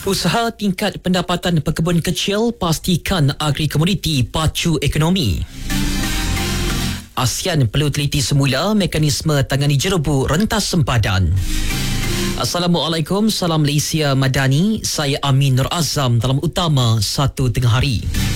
Usaha tingkat pendapatan pekebun kecil pastikan agri komoditi pacu ekonomi. ASEAN perlu teliti semula mekanisme tangani jerebu rentas sempadan. Assalamualaikum, salam Malaysia Madani. Saya Amin Nur Azam dalam utama 1 tengah hari.